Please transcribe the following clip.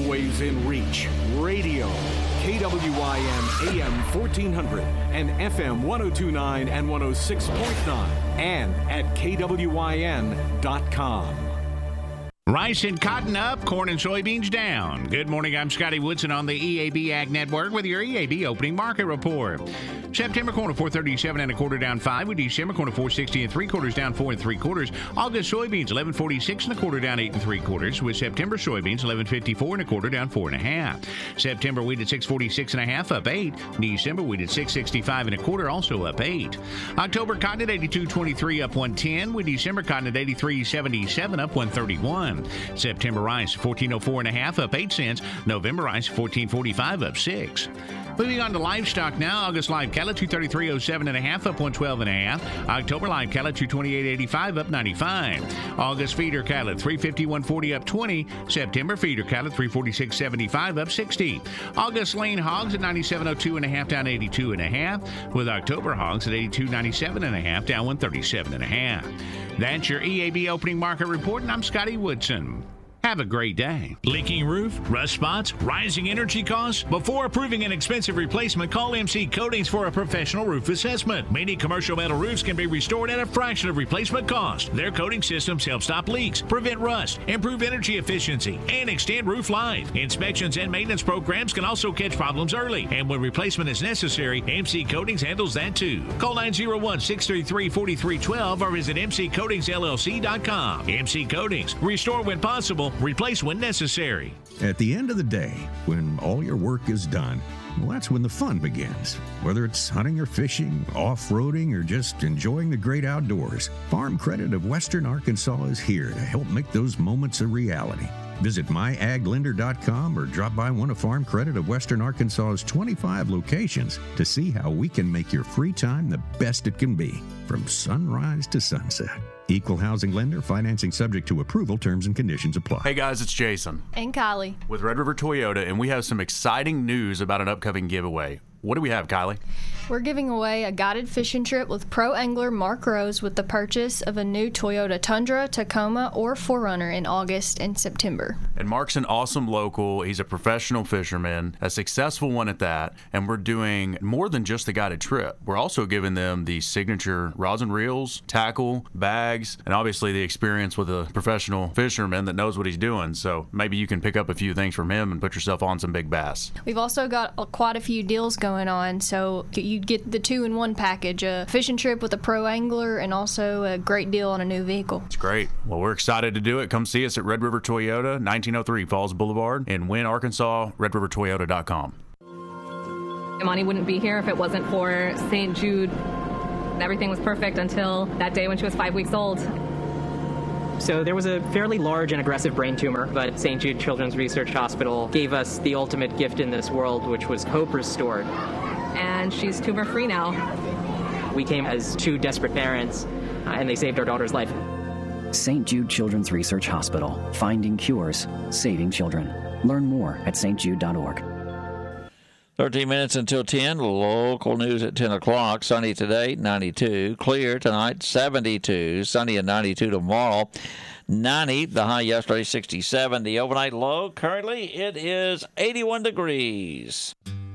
always in reach. Radio. KWIN AM 1400 and FM 1029 and 106.9 and at KWIN.com. Rice and cotton up, corn and soybeans down. Good morning, I'm Scotty Woodson on the EAB Ag Network with your EAB opening market report. September corn at 437 and a quarter down 5, with December corn at 460 and 3/4 down 4 3/4. August soybeans 1146 and a quarter down 8 3/4, with September soybeans 1154 and a quarter down 4 1/2. September wheat at 646 and a half up 8. December wheat at 665 and a quarter also up 8. October cotton at 82.23 up 110, with December cotton at 83.77 up 131. September rice 1404 and a half up 8 cents. November rice 1445 up 6. Moving on to livestock now. August live cattle 233.07 and a half up 112 and a half. October live cattle 228.85 up 95. August feeder cattle 351.40 up 20. September feeder cattle 346.75 up 60. August lean hogs at 97.02 and a half down 82 and a half, with October hogs at 82.97 and a half down 137 and a half. That's your EAB opening market report, and I'm Scotty Woodson. Have a great day. Leaking roof, rust spots, rising energy costs? Before approving an expensive replacement, call MC Coatings for a professional roof assessment. Many commercial metal roofs can be restored at a fraction of replacement cost. Their coating systems help stop leaks, prevent rust, improve energy efficiency, and extend roof life. Inspections and maintenance programs can also catch problems early, and when replacement is necessary, MC Coatings handles that too. Call 901-633-4312 or visit mccoatingsllc.com. MC Coatings, restore when possible, replace when necessary. At the end of the day, when all your work is done, well, that's when the fun begins. Whether it's hunting or fishing, off-roading, or just enjoying the great outdoors, Farm Credit of Western Arkansas is here to help make those moments a reality. Visit myaglender.com or drop by one of Farm Credit of Western Arkansas's 25 locations to see how we can make your free time the best it can be, from sunrise to sunset. Equal housing lender, financing subject to approval, terms and conditions apply. Hey guys, it's Jason. And Kylie. With Red River Toyota, and we have some exciting news about an upcoming giveaway. What do we have, Kylie? We're giving away a guided fishing trip with pro angler Mark Rose with the purchase of a new Toyota Tundra, Tacoma, or 4Runner in August and September. And Mark's an awesome local. He's a professional fisherman, a successful one at that. And we're doing more than just the guided trip. We're also giving them the signature rods and reels, tackle, bags, and obviously the experience with a professional fisherman that knows what he's doing. So maybe you can pick up a few things from him and put yourself on some big bass. We've also got quite a few deals going on, so you get the 2-in-1 package, a fishing trip with a pro angler and also a great deal on a new vehicle. It's great. Well, we're excited to do it. Come see us at Red River Toyota, 1903 Falls Boulevard in Wynne, Arkansas, redrivertoyota.com. Imani wouldn't be here if it wasn't for St. Jude. Everything was perfect until that day when she was 5 weeks old. So there was a fairly large and aggressive brain tumor, but St. Jude Children's Research Hospital gave us the ultimate gift in this world, which was hope restored. And she's tumor-free now. We came as two desperate parents, and they saved our daughter's life. St. Jude Children's Research Hospital, finding cures, saving children. Learn more at stjude.org. 13 minutes until 10. Local news at 10 o'clock. Sunny today, 92. Clear tonight, 72. Sunny and 92 tomorrow. 90. The high yesterday, 67. The overnight low, currently, it is 81 degrees.